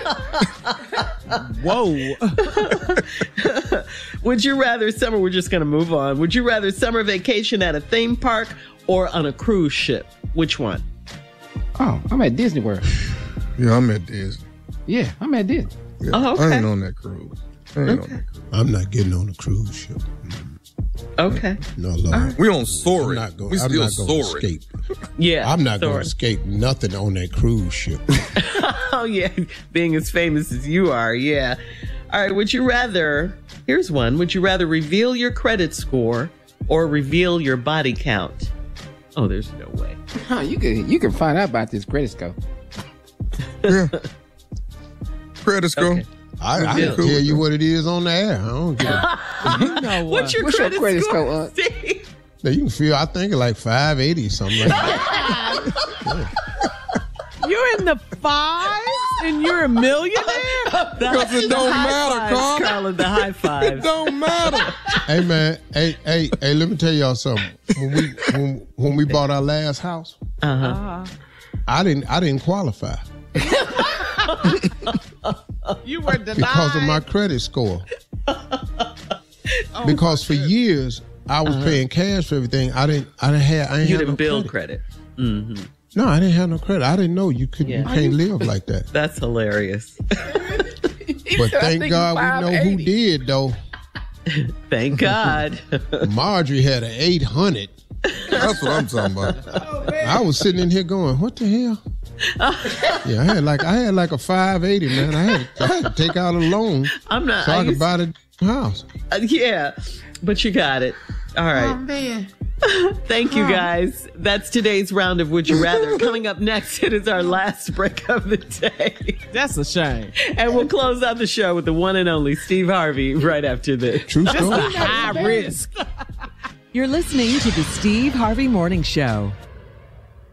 Whoa. Would you rather summer? We're just going to move on. Would you rather summer vacation at a theme park or on a cruise ship? Which one? Oh, I'm at Disney World. Yeah, I'm at Disney. Yeah, I'm at Disney. Yeah, Oh, okay. I ain't on that cruise. I'm not getting on a cruise ship. Okay. No, Lord. We on soaring. I'm not going We still to soaring. escape. Yeah. I'm not going sorry. to escape nothing on that cruise ship. Oh, yeah. Being as famous as you are. Yeah. All right. Would you rather, here's one. Would you rather reveal your credit score or reveal your body count? Oh, there's no way. Huh, you can find out about this credit score. Yeah. Credit score. Okay. I can tell you what it is on the air. I don't give a You know what? What's your What's your credit, credit score? score, Steve? Now, you can feel, I think, like 580 something like that. You're in the fives and you're a millionaire? Because it don't matter, Carl. Carla, the high It fives. don't matter. Hey, man. Hey, let me tell y'all something. When we bought our last house, I didn't qualify You were denied. because of my credit score. Because for years I was paying cash for everything. I ain't You had didn't no build credit. credit. No, I didn't have no credit. I didn't know you can't live like that. That's hilarious. But thank think God we know who 580. did though. Thank God. Marjorie had an 800. That's what I'm talking about. I was sitting in here going, what the hell? Yeah, I had like a 580, man. I had to take out a loan I'm not. so I could buy the house. Yeah, but you got it. All right. Oh, man. Thank you, guys. That's today's round of Would You Rather. Coming up next, it is our last break of the day. That's a shame. And we'll close out the show with the one and only Steve Harvey right after this. True story. High risk. You're listening to the Steve Harvey Morning Show.